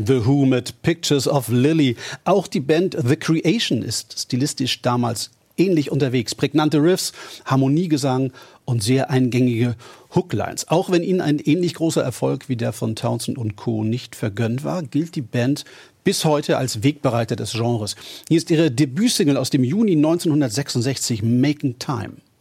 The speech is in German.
The Who mit Pictures of Lily. Auch die Band The Creation ist stilistisch damals ähnlich unterwegs. Prägnante Riffs, Harmoniegesang und sehr eingängige Hooklines. Auch wenn ihnen ein ähnlich großer Erfolg wie der von Townshend und Co. nicht vergönnt war, gilt die Band bis heute als Wegbereiter des Genres. Hier ist ihre Debütsingle aus dem Juni 1966, Making Time.